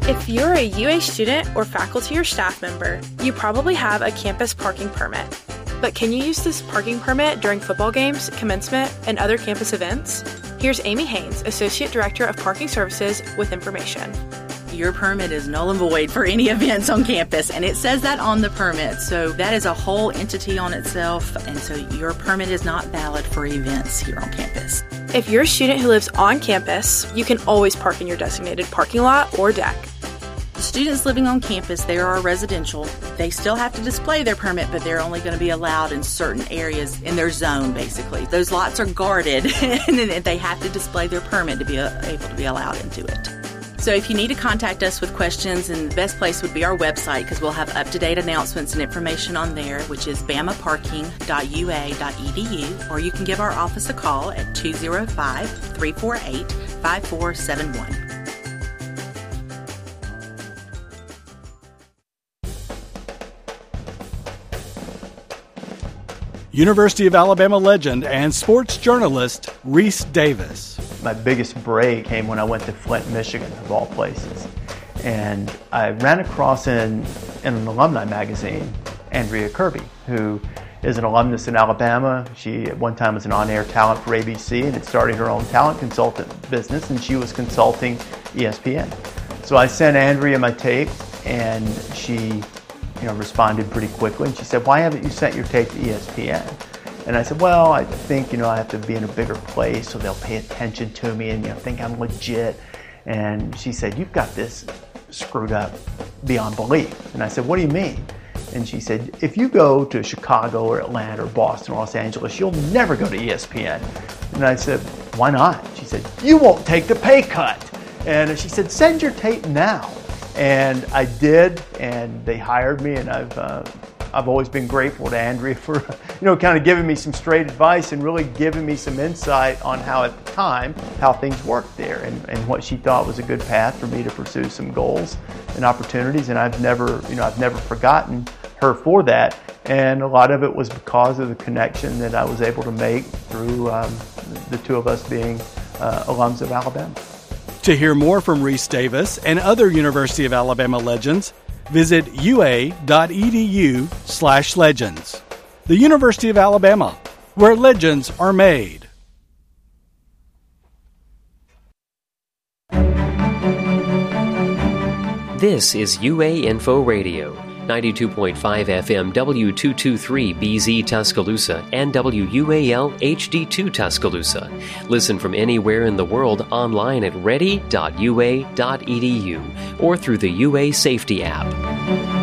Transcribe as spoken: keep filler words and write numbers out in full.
If you're a U A student or faculty or staff member, you probably have a campus parking permit. But can you use this parking permit during football games, commencement, and other campus events? Here's Amy Haynes, Associate Director of Parking Services, with information. Your permit is null and void for any events on campus, and it says that on the permit. So that is a whole entity on itself, and so your permit is not valid for events here on campus. If you're a student who lives on campus, you can always park in your designated parking lot or deck. Students living on campus, they are residential. They still have to display their permit, but they're only going to be allowed in certain areas in their zone, basically. Those lots are guarded, and they have to display their permit to be able to be allowed into it. So if you need to contact us with questions, and the best place would be our website, because we'll have up-to-date announcements and information on there, which is bama parking dot u a dot e d u, or you can give our office a call at two oh five, three four eight, five four seven one. University of Alabama legend and sports journalist Reese Davis. My biggest break came when I went to Flint, Michigan, of all places. And I ran across in, in an alumni magazine, Andrea Kirby, who is an alumnus in Alabama. She at one time was an on-air talent for A B C and had started her own talent consultant business, and she was consulting E S P N. So I sent Andrea my tape, and she you know, responded pretty quickly, and she said, "Why haven't you sent your tape to E S P N?" And I said, "Well, I think, you know, I have to be in a bigger place so they'll pay attention to me and, you know, think I'm legit." And she said, "You've got this screwed up beyond belief." And I said, "What do you mean?" And she said, "If you go to Chicago or Atlanta or Boston or Los Angeles, you'll never go to E S P N." And I said, "Why not?" She said, "You won't take the pay cut." And she said, "Send your tape now." And I did, and they hired me, and I've uh, I've always been grateful to Andrea for, you know, kind of giving me some straight advice and really giving me some insight on how, at the time, how things worked there, and, and what she thought was a good path for me to pursue some goals and opportunities. And I've never, you know, I've never forgotten her for that. And a lot of it was because of the connection that I was able to make through um, the two of us being uh, alums of Alabama. To hear more from Reese Davis and other University of Alabama legends, visit u a dot e d u slash legends. The University of Alabama, where legends are made. This is U A Info Radio, ninety-two point five F M W two twenty-three B Z Tuscaloosa and W U A L H D two Tuscaloosa. Listen from anywhere in the world online at ready dot u a dot e d u or through the U A Safety app.